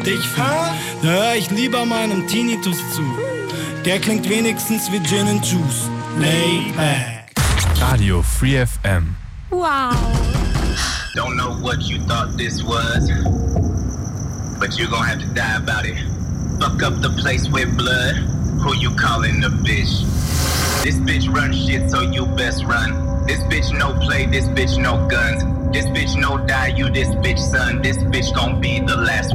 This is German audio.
dich fahren, da hör ich lieber meinem Tinnitus zu. Der klingt wenigstens wie Gin and Juice. Lay back. Radio Free FM. Wow. Don't know what you thought this was, but you're gonna have to die about it. Fuck up the place with blood. Who you calling a bitch? This bitch run shit, so you best run. This bitch no play, this bitch no guns. This bitch no die, you this bitch son. This bitch gon' be the last